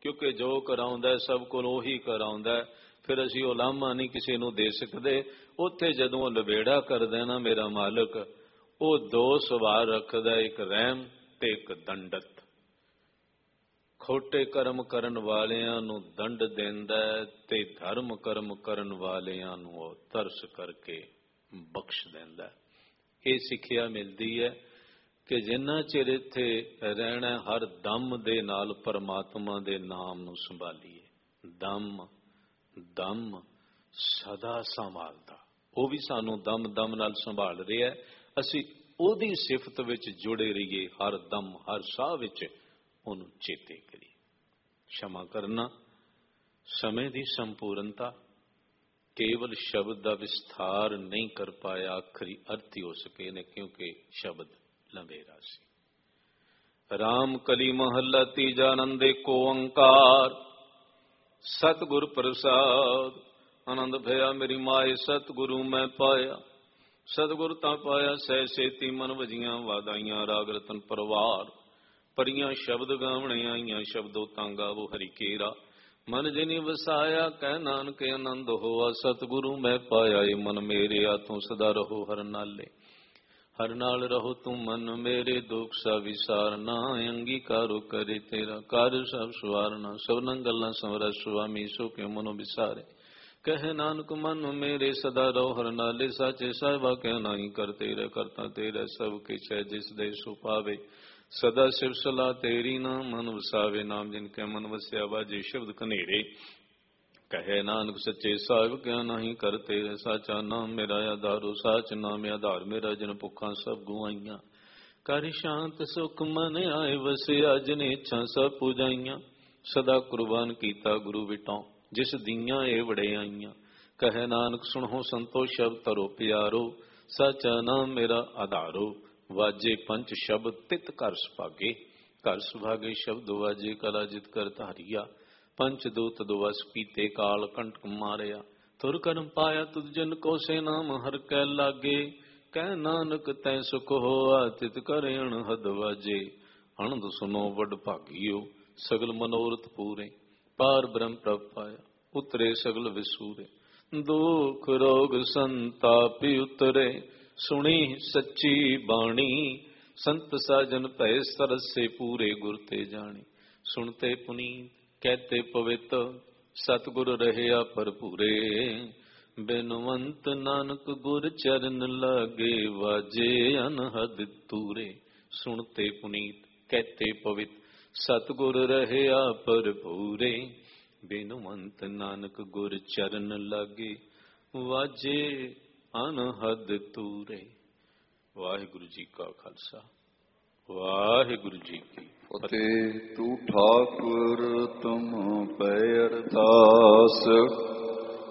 क्योंकि जो कराउंदा सब कोल ओही कराउंदा। फिर असी वो लामा नहीं किसी नूं दे सकते। उत्थे जदों लबेड़ा करदा ना मेरा मालिक, वो दो सुभाव रखदा, एक रहम ते एक दंडत। खोटे कर्म करन वालियां नूं दंड देंदा ते धर्म कर्म करन वालियां नूं वो तरस करके बख्श देंदा। ये सिक्ख्या मिलदी है कि जिन्ना चिर इत्थे रहना हर दम दे नाल परमात्मा दे नाम नूं संभालीए। दम दम सदा संभालदा, वो भी सानू दम दम नाल संभाल रहा है। असी ओदी सिफत विच जुड़े रहिए, हर दम हर साह विच ओनू चेते करिए। क्षमा करना, समय की संपूर्णता, केवल शब्द का विस्तार नहीं कर पाया, आखिरी अर्थ ही हो सके ने, क्योंकि शब्द लंबेरा सी। राम कली महला तीजा, आनंद एको ओंकार, सतगुर प्रसाद। आनंद भया मेरी माए, सतगुरु मैं पाया। सतगुर ता पाया सह सेती, मन वजियां वादाइयां। राग रतन परवार, परियां शब्द गावणे आईयां। शब्दों तां गावो हरि केरा, मन जिनी वसाया। कह नानक आनंद होआ, सतगुरु मैं पाया। ये मन मेरे हाथों सदा रहो हर नाले। हर नाल रहो तुम मन मेरे, दुख सा विसारना। अंगीकारो करे तेरा, कार्य सब सवारना। सबना गल्लां समरा स्वामी, सो क्यों मनो विसारे। कह नानक मन मेरे, सदा रहो हर नाले। साचे साहिबा कह नाही करते रह, करता तेरा सब किछ है। जिस दे सो पावे, सदा शिव सलाह तेरी। नाम मन वसावे, नाम जिनके मन वस्या। बाजे शब्द कनेरे, कहे नानक सच्चे साहिब क्या नहीं करते। साचा नाम मेरा आधारो, साच नाम आधार मेरा। जिन भुखा सब गुआइया, कर शांत सुख मन आए वसिया। जिन इच्छा सब पूजाइया, सदा कुर्बान कीता गुरु विटों। जिस दियां ए वड़े आईया, कहे नानक सुनो संतो शब्द तरो प्यारो। साचा नाम मेरा आधारो, वाजे पंच शब्द तित कर सुभागे। कर सुभागे शब्द वाजे, कला जित कर धारिया। पंच दूत दुवस पीते, काल कंटक मारिया। तुर कर्म पाया तुद जन को, से नाम हर कै लागे। कह नानक तै सुख होआ, तित कर अणहद वाजे। अनंद सुनो वड भागियो, सगल मनोरथ पूरे। पार ब्रह्म प्रभ पाया, उतरे सगल विसूरे। दुख रोग संतापी उतरे, सुनी सच्ची बाणी। संत साजन भय सरस से, पूरे गुर ते जानी। सुनते पुनीत कहते पवित्र, सतगुर रहया भरपूरे। बिनवंत नानक गुर चरण लागे, वाजे अनहद तूरे। सुनते पुनीत कहते पवित्र, सतगुर रहया भरपूरे। बिनवंत नानक गुर चरण लागे, वाजे अनहद तूरे। वाहिगुरु जी का खालसा, वाहिगुरु जी की फतेह। तू ठाकुर तुम पे अरदास,